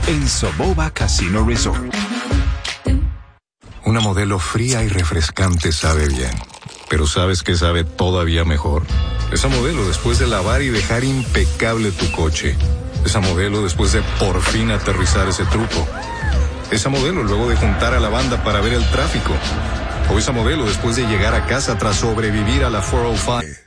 en Soboba Casino Resort. Una modelo fría y refrescante sabe bien, pero ¿sabes qué sabe todavía mejor? Esa modelo después de lavar y dejar impecable tu coche. Esa modelo después de por fin aterrizar ese truco. Esa modelo luego de juntar a la banda para ver el tráfico. O esa modelo después de llegar a casa tras sobrevivir a la 405.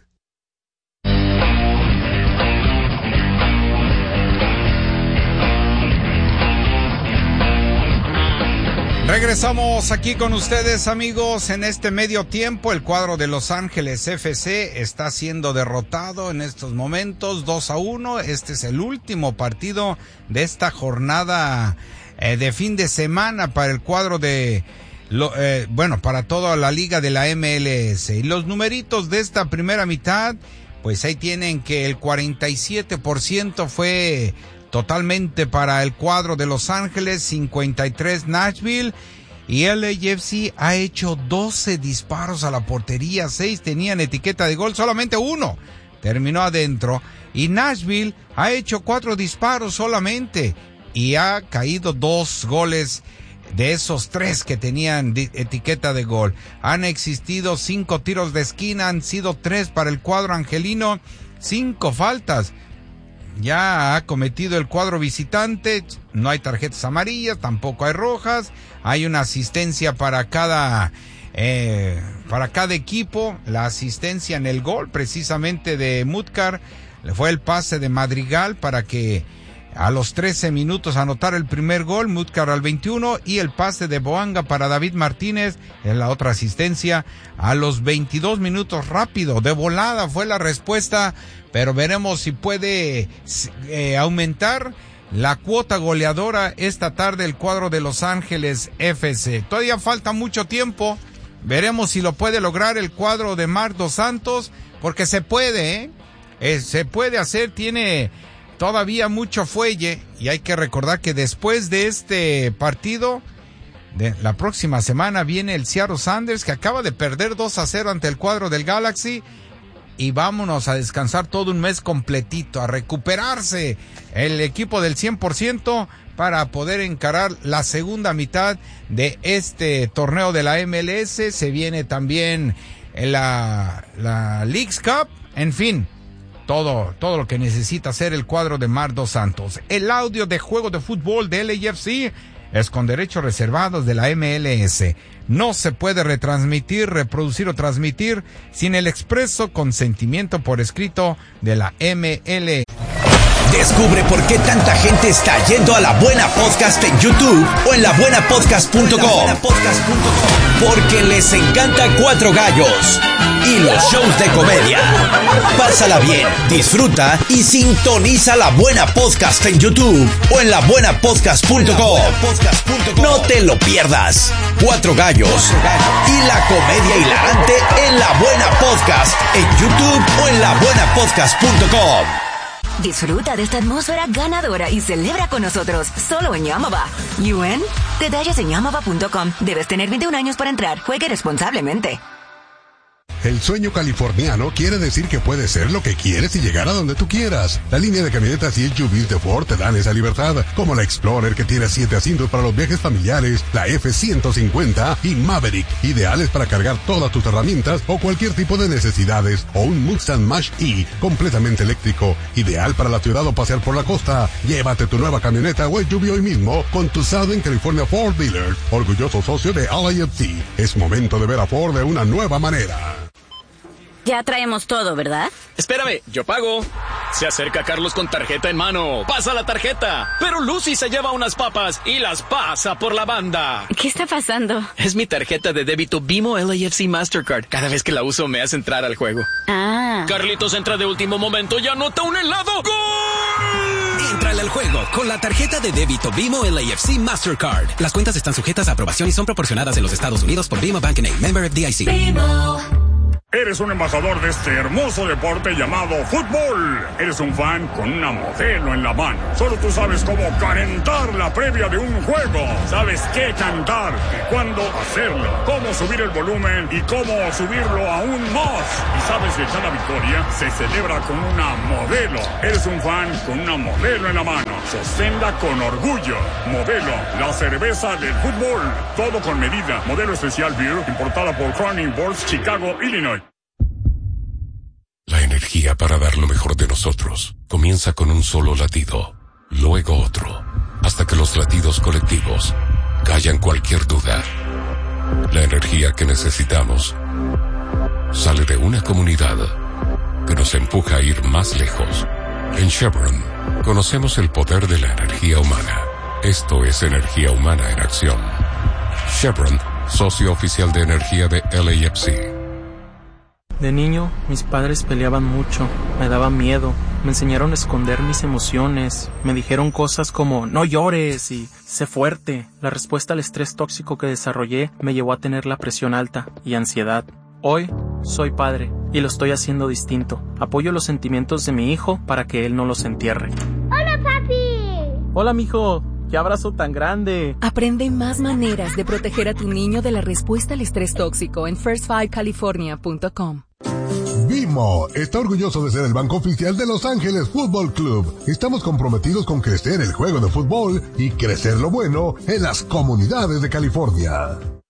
Regresamos aquí con ustedes, amigos. En este medio tiempo, el cuadro de Los Ángeles FC está siendo derrotado en estos momentos, 2-1. Este es el último partido de esta jornada de fin de semana para el cuadro de... para toda la liga de la MLS. Y los numeritos de esta primera mitad, pues ahí tienen que el 47% fue totalmente para el cuadro de Los Ángeles, 53 Nashville, y el LAFC ha hecho 12 disparos a la portería, 6 tenían etiqueta de gol, solamente uno terminó adentro, y Nashville ha hecho 4 disparos solamente, y ha caído 2 goles de esos 3 que tenían etiqueta de gol. Han existido 5 tiros de esquina, han sido 3 para el cuadro angelino, 5 faltas. Ya ha cometido el cuadro visitante, no hay tarjetas amarillas, tampoco hay rojas, hay una asistencia para cada equipo. La asistencia en el gol precisamente de Mutkar fue el pase de Madrigal para que a los 13 minutos anotara el primer gol, Mutkar al 21, y el pase de Boanga para David Martínez en la otra asistencia a los 22 minutos, rápido, de volada fue la respuesta, pero veremos si puede aumentar la cuota goleadora esta tarde el cuadro de Los Ángeles FC. Todavía falta mucho tiempo, veremos si lo puede lograr el cuadro de Marc Dos Santos, porque se puede, se puede hacer, tiene todavía mucho fuelle, y hay que recordar que después de este partido, de la próxima semana viene el Seattle Sounders, que acaba de perder 2-0 ante el cuadro del Galaxy, y vámonos a descansar todo un mes completito, a recuperarse el equipo del 100% para poder encarar la segunda mitad de este torneo de la MLS. Se viene también la Leagues Cup, en fin, todo lo que necesita hacer el cuadro de Marc Dos Santos. El audio de juego de fútbol de LAFC es con derechos reservados de la MLS. No se puede retransmitir, reproducir o transmitir sin el expreso consentimiento por escrito de la MLS. Descubre por qué tanta gente está yendo a La Buena Podcast en YouTube o en labuenapodcast.com. Porque les encanta Cuatro Gallos y los shows de comedia. Pásala bien, disfruta y sintoniza La Buena Podcast en YouTube o en labuenapodcast.com. No te lo pierdas. Cuatro Gallos y la comedia hilarante en La Buena Podcast en YouTube o en labuenapodcast.com. Disfruta de esta atmósfera ganadora y celebra con nosotros solo en Yamava. ¿UN? Detalles en yamava.com. Debes tener 21 años para entrar. Juegue responsablemente. El sueño californiano quiere decir que puedes ser lo que quieres y llegar a donde tú quieras. La línea de camionetas y SUVs de Ford te dan esa libertad, como la Explorer, que tiene 7 asientos para los viajes familiares, la F-150 y Maverick, ideales para cargar todas tus herramientas o cualquier tipo de necesidades, o un Mustang Mach-E, completamente eléctrico, ideal para la ciudad o pasear por la costa. Llévate tu nueva camioneta o SUV hoy mismo con tu Southern California Ford Dealer, orgulloso socio de LAFC. Es momento de ver a Ford de una nueva manera. Ya traemos todo, ¿verdad? Espérame, yo pago. Se acerca Carlos con tarjeta en mano. Pasa la tarjeta. Pero Lucy se lleva unas papas y las pasa por la banda. ¿Qué está pasando? Es mi tarjeta de débito Bimo LAFC Mastercard. Cada vez que la uso me hace entrar al juego. Ah. Carlitos entra de último momento y anota un helado. ¡Gol! Éntrale al juego con la tarjeta de débito Bimo LAFC Mastercard. Las cuentas están sujetas a aprobación y son proporcionadas en los Estados Unidos por Bimo Bank N.A., member FDIC. Bimo. Eres un embajador de este hermoso deporte llamado fútbol. Eres un fan con una modelo en la mano. Solo tú sabes cómo calentar la previa de un juego. Sabes qué cantar y cuándo hacerlo. Cómo subir el volumen y cómo subirlo aún más. Y sabes que cada victoria se celebra con una modelo. Eres un fan con una modelo en la mano. sosténla con orgullo. Modelo, la cerveza del fútbol. Todo con medida. Modelo especial Beer, importada por Crown Imports, Chicago, Illinois. La energía para dar lo mejor de nosotros comienza con un solo latido, luego otro, hasta que los latidos colectivos callan cualquier duda. La energía que necesitamos sale de una comunidad que nos empuja a ir más lejos. En Chevron conocemos el poder de la energía humana. Esto es energía humana en acción. Chevron, socio oficial de energía de LAFC. De niño, mis padres peleaban mucho, me daban miedo, me enseñaron a esconder mis emociones, me dijeron cosas como no llores y sé fuerte. La respuesta al estrés tóxico que desarrollé me llevó a tener la presión alta y ansiedad. Hoy soy padre y lo estoy haciendo distinto. Apoyo los sentimientos de mi hijo para que él no los entierre. ¡Hola, papi! Hola, mijo. ¡Qué abrazo tan grande! Aprende más maneras de proteger a tu niño de la respuesta al estrés tóxico en first5california.com. BMO está orgulloso de ser el banco oficial de Los Ángeles Fútbol Club. Estamos comprometidos con crecer el juego de fútbol y crecer lo bueno en las comunidades de California.